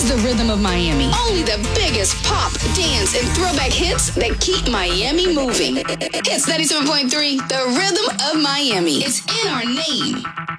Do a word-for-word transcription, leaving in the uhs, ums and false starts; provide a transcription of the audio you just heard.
is the Rhythm of Miami. Only the biggest pop, dance, and throwback hits that keep Miami moving. It's ninety-seven point three, the Rhythm of Miami. It's in our name.